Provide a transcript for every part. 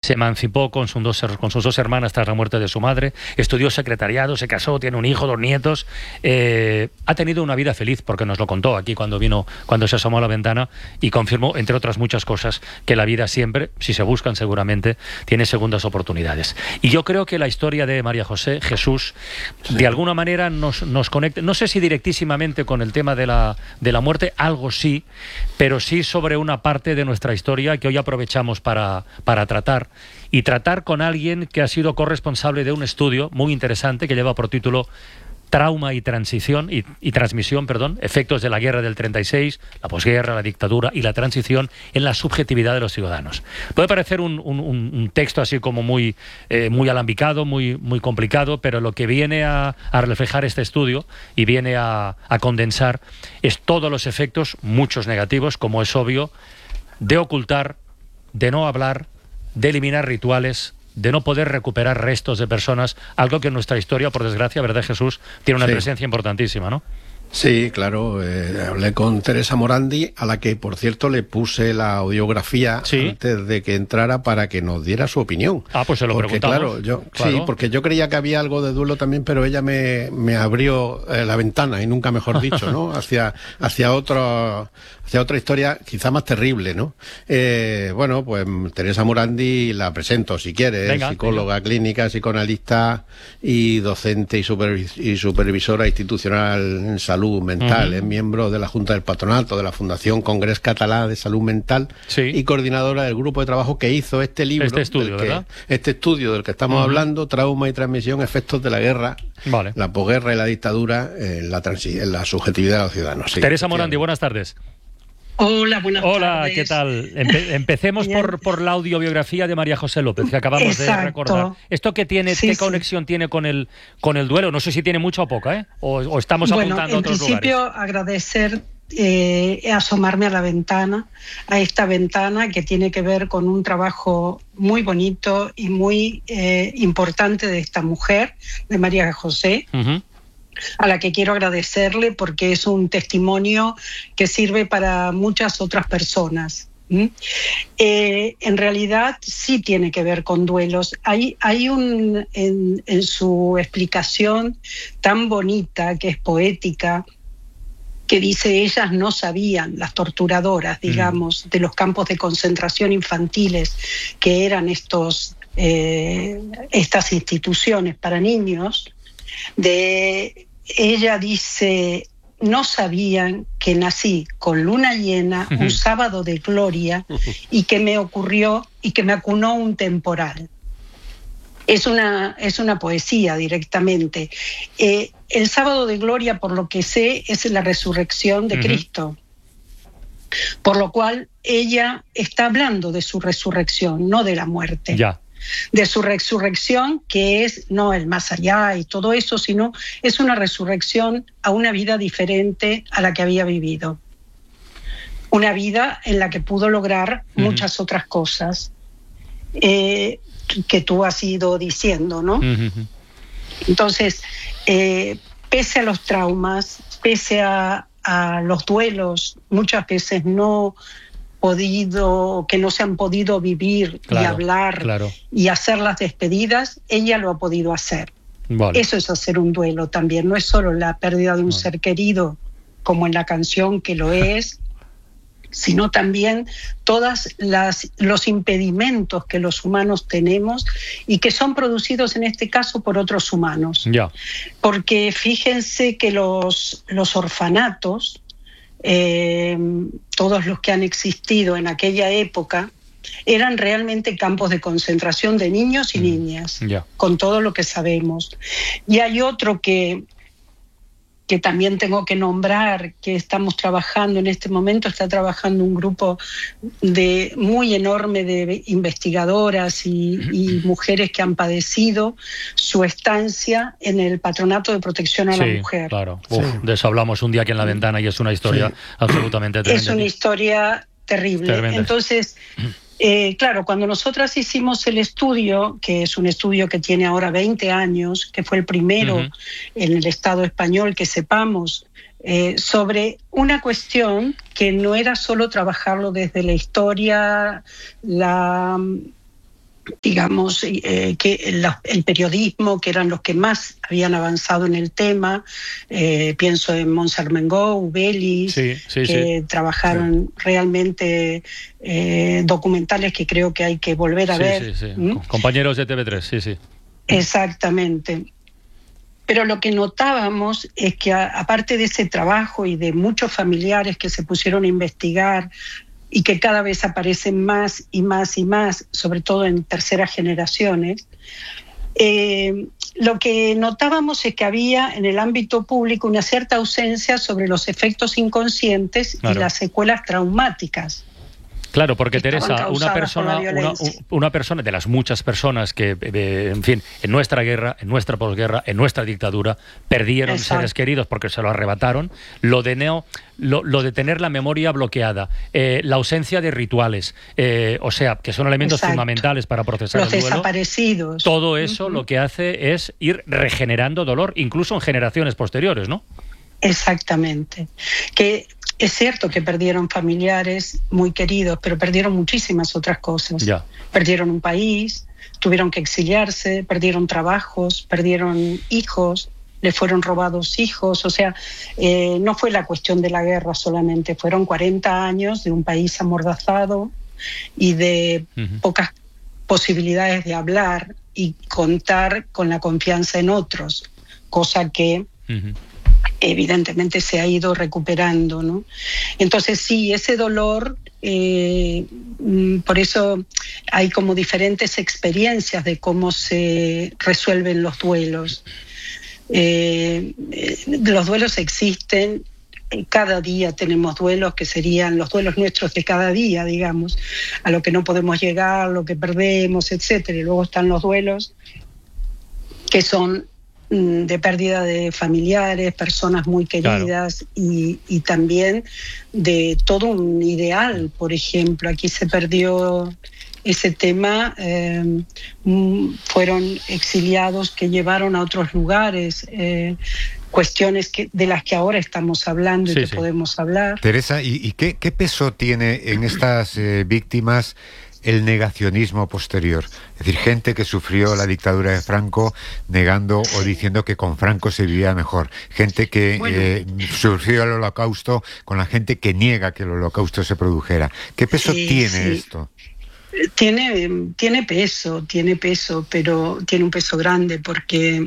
se emancipó con sus dos hermanas tras la muerte de su madre, estudió secretariado, se casó, tiene un hijo, 2 nietos, ha tenido una vida feliz, porque nos lo contó aquí cuando se asomó a la ventana, y confirmó, entre otras muchas cosas, que la vida siempre, si se buscan seguramente, tiene segundas oportunidades. Y yo creo que la historia de María José Jesús, de alguna manera nos conecta, no sé si directísimamente con el tema de la muerte, algo sí, pero sí sobre una parte de nuestra historia que hoy aprovechamos para tratar con alguien que ha sido corresponsable de un estudio muy interesante que lleva por título Trauma y transmisión, efectos de la guerra del 36, la posguerra, la dictadura y la transición en la subjetividad de los ciudadanos. Puede parecer un texto así como muy alambicado, muy complicado, pero lo que viene a reflejar este estudio y viene a condensar es todos los efectos, muchos negativos, como es obvio, de ocultar, de no hablar, de eliminar rituales, de no poder recuperar restos de personas, algo que en nuestra historia, por desgracia, ¿verdad, Jesús?, tiene una presencia importantísima, ¿no? Sí, claro. Hablé con Teresa Morandi, a la que, por cierto, le puse la audiografía antes de que entrara para que nos diera su opinión. Ah, pues se lo preguntamos. Claro, sí, porque yo creía que había algo de duelo también, pero ella me abrió la ventana, y nunca mejor dicho, ¿no? hacia otra historia quizá más terrible, ¿no? Bueno, pues Teresa Morandi la presento, si quieres. Venga, psicóloga clínica, psicoanalista y docente y supervisora institucional en salud mental. Es miembro de la Junta del Patronato de la Fundación Congrés Català de Salud Mental y coordinadora del grupo de trabajo que hizo este libro, este estudio del que estamos hablando, Trauma y transmisión, efectos de la guerra, la posguerra y la dictadura en la subjetividad de los ciudadanos. Sí, Teresa Morandi, buenas tardes. Hola, buenas tardes. Hola, ¿qué tal? Empecemos por la audiobiografía de María José López, que acabamos de recordar. ¿Esto qué tiene, qué conexión tiene con el duelo? No sé si tiene mucha o poca, o estamos apuntando a otros lugares. En principio, agradecer asomarme a esta ventana que tiene que ver con un trabajo muy bonito y muy importante de esta mujer, de María José. A la que quiero agradecerle porque es un testimonio que sirve para muchas otras personas. En realidad sí tiene que ver con duelos. Hay en su explicación tan bonita, que es poética, que dice: ellas no sabían, las torturadoras, digamos, de los campos de concentración infantiles, que eran estas instituciones para niños. Ella dice: no sabían que nací con luna llena, un sábado de gloria, y que me ocurrió y que me acunó un temporal. Es una poesía directamente. El sábado de gloria, por lo que sé, es la resurrección de Cristo. Por lo cual ella está hablando de su resurrección, no de la muerte. De su resurrección, que es no el más allá y todo eso, sino es una resurrección a una vida diferente a la que había vivido. Una vida en la que pudo lograr muchas otras cosas que tú has ido diciendo, ¿no? Entonces, pese a los traumas, pese a los duelos, muchas veces que no se han podido vivir y hablar y hacer las despedidas, ella lo ha podido hacer. Eso es hacer un duelo también, no es solo la pérdida de un ser querido, como en la canción, que lo es, sino también todos los impedimentos que los humanos tenemos y que son producidos en este caso por otros humanos. Porque fíjense que los orfanatos, todos los que han existido en aquella época, eran realmente campos de concentración de niños y niñas, con todo lo que sabemos. Y hay otro que también tengo que nombrar, que estamos trabajando en este momento, está trabajando un grupo muy enorme de investigadoras y mujeres que han padecido su estancia en el Patronato de Protección a la Mujer. Claro. De eso hablamos un día aquí en La Ventana, y es una historia absolutamente tremenda. Es una historia terrible. Entonces, claro, cuando nosotras hicimos el estudio, que es un estudio que tiene ahora 20 años, que fue el primero en el Estado español que sepamos, sobre una cuestión que no era solo trabajarlo desde la historia, digamos, que el periodismo, que eran los que más habían avanzado en el tema. Pienso en Mons Armengou, Belis, que trabajaron realmente documentales que creo que hay que volver a ver. Compañeros de TV3, sí. Exactamente. Pero lo que notábamos es que aparte de ese trabajo y de muchos familiares que se pusieron a investigar y que cada vez aparecen más y más y más, sobre todo en terceras generaciones, lo que notábamos es que había en el ámbito público una cierta ausencia sobre los efectos inconscientes y las secuelas traumáticas. Claro, porque Teresa, una persona de las muchas personas que, en fin, en nuestra guerra, en nuestra posguerra, en nuestra dictadura, perdieron seres queridos porque se lo arrebataron, lo de tener la memoria bloqueada, la ausencia de rituales, o sea, que son elementos fundamentales para procesar el duelo. Los desaparecidos. Todo eso lo que hace es ir regenerando dolor, incluso en generaciones posteriores, ¿no? Exactamente. Que es cierto que perdieron familiares muy queridos, pero perdieron muchísimas otras cosas. Perdieron un país, tuvieron que exiliarse, perdieron trabajos, perdieron hijos, les fueron robados hijos. O sea, no fue la cuestión de la guerra solamente, fueron 40 años de un país amordazado y de pocas posibilidades de hablar y contar con la confianza en otros, cosa que evidentemente se ha ido recuperando, ¿no? Entonces sí, ese dolor, por eso hay como diferentes experiencias de cómo se resuelven los duelos. Los duelos existen, cada día tenemos duelos que serían los duelos nuestros de cada día, digamos, a lo que no podemos llegar, lo que perdemos, etcétera. Y luego están los duelos que son de pérdida de familiares, personas muy queridas, y también de todo un ideal. Por ejemplo, aquí se perdió ese tema, fueron exiliados que llevaron a otros lugares, cuestiones de las que ahora estamos hablando y que podemos hablar. Teresa, ¿y qué peso tiene en estas víctimas el negacionismo posterior? Es decir, gente que sufrió la dictadura de Franco negando o diciendo que con Franco se vivía mejor. Gente que sufrió el Holocausto con la gente que niega que el Holocausto se produjera. ¿Qué peso tiene esto? Tiene peso, pero tiene un peso grande porque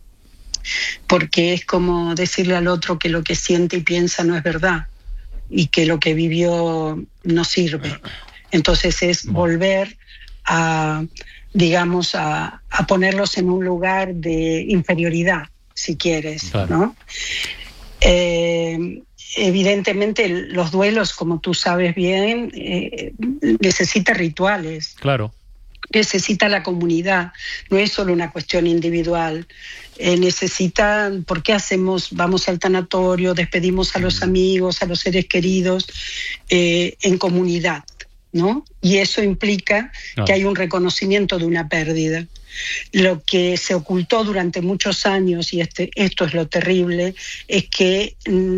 es como decirle al otro que lo que siente y piensa no es verdad y que lo que vivió no sirve. Entonces es volver a, digamos, a ponerlos en un lugar de inferioridad, si quieres, ¿no? Evidentemente los duelos, como tú sabes bien, necesitan rituales. Claro. Necesita la comunidad, no es solo una cuestión individual. ¿Por qué vamos al tanatorio, despedimos a los amigos, a los seres queridos en comunidad? ¿No? Y eso implica que hay un reconocimiento de una pérdida. Lo que se ocultó durante muchos años, y esto es lo terrible, es que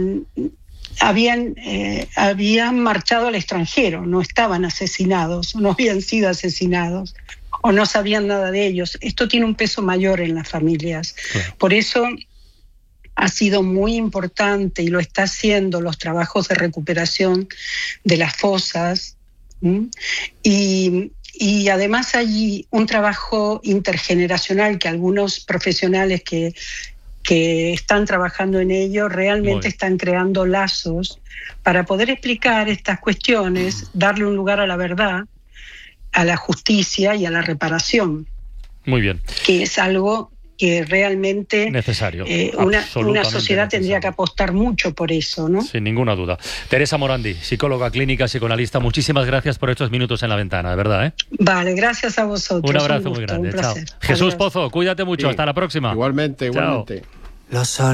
habían marchado al extranjero, no estaban asesinados, no habían sido asesinados o no sabían nada de ellos. Esto tiene un peso mayor en las familias. Por eso ha sido muy importante, y lo está haciendo, los trabajos de recuperación de las fosas. Y además hay un trabajo intergeneracional que algunos profesionales que están trabajando en ello realmente están creando lazos para poder explicar estas cuestiones, darle un lugar a la verdad, a la justicia y a la reparación. Muy bien. Que es algo que realmente necesario. Una sociedad tendría que apostar mucho por eso, ¿no? Sin ninguna duda. Teresa Morandi, psicóloga clínica, psicoanalista, muchísimas gracias por estos minutos en La Ventana, de verdad, ¿eh? Vale, gracias a vosotros. Un abrazo muy grande. Chao. Jesús Pozo, cuídate mucho. Hasta la próxima. Igualmente. Chao.